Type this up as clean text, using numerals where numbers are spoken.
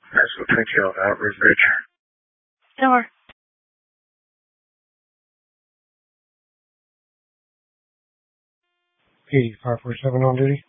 That's what Twin Tail Outridge Bridge. Over. 8547 on duty.